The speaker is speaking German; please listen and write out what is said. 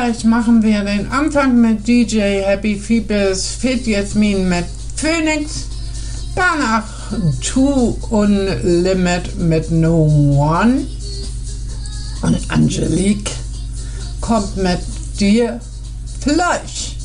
gleich machen wir den Anfang mit DJ Happy Phoebus, Fit Jasmin mit Phoenix, danach Too Unlimit mit No One und Angelique kommt mit Dir vielleicht.